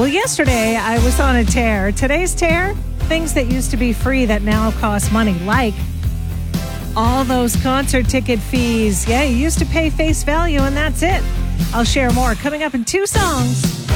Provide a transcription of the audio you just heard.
Well, yesterday I was on a tear. Today's tear, things that used to be free that now cost money, like all those concert ticket fees. Yeah, you used to pay face value and that's it. I'll share more coming up in 2 songs.